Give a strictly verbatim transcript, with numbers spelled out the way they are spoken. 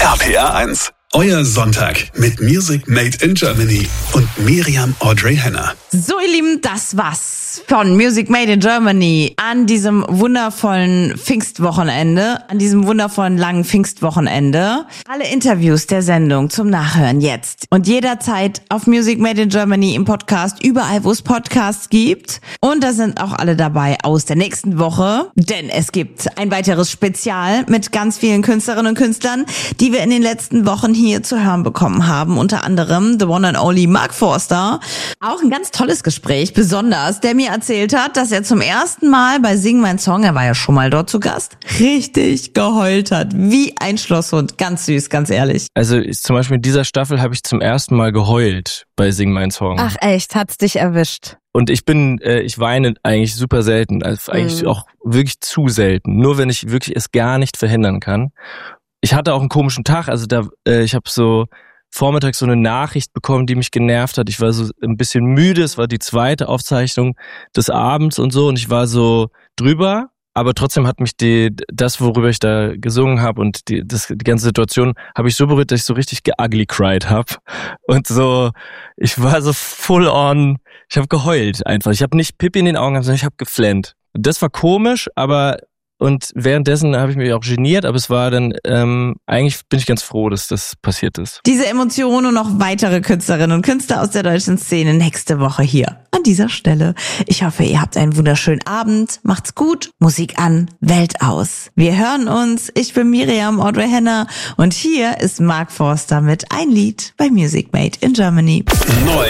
R P R eins. Euer Sonntag mit Music Made in Germany und Miriam Audrey Henner. So ihr Lieben, das war's von Music Made in Germany an diesem wundervollen Pfingstwochenende, an diesem wundervollen langen Pfingstwochenende. Alle Interviews der Sendung zum Nachhören jetzt und jederzeit auf Music Made in Germany im Podcast, überall wo es Podcasts gibt. Und da sind auch alle dabei aus der nächsten Woche, denn es gibt ein weiteres Spezial mit ganz vielen Künstlerinnen und Künstlern, die wir in den letzten Wochen hier zu hören bekommen haben. Unter anderem the one and only Mark Forster. Auch ein ganz tolles Gespräch, besonders, der mir erzählt hat, dass er zum ersten Mal bei Sing Mein Song, er war ja schon mal dort zu Gast, richtig geheult hat. Wie ein Schlosshund. Ganz süß, ganz ehrlich. Also zum Beispiel in dieser Staffel habe ich zum ersten Mal geheult bei Sing Mein Song. Ach echt, hat's dich erwischt? Und ich bin, äh, ich weine eigentlich super selten, also eigentlich mhm. auch wirklich zu selten. Nur wenn ich wirklich es gar nicht verhindern kann. Ich hatte auch einen komischen Tag, also da, äh, ich habe so vormittags so eine Nachricht bekommen, die mich genervt hat. Ich war so ein bisschen müde, es war die zweite Aufzeichnung des Abends und so und ich war so drüber, aber trotzdem hat mich die, das, worüber ich da gesungen habe und die, das, die ganze Situation, habe ich so berührt, dass ich so richtig ge-ugly cried habe und so, ich war so full on, ich habe geheult einfach. Ich habe nicht Pipi in den Augen gehabt, sondern ich habe geflennt. Das war komisch, aber und währenddessen habe ich mich auch geniert, aber es war dann, ähm, eigentlich bin ich ganz froh, dass das passiert ist. Diese Emotionen und noch weitere Künstlerinnen und Künstler aus der deutschen Szene nächste Woche hier an dieser Stelle. Ich hoffe, ihr habt einen wunderschönen Abend. Macht's gut. Musik an, Welt aus. Wir hören uns. Ich bin Miriam Audrey Henner und hier ist Mark Forster mit Ein Lied bei Music Made in Germany. Neu.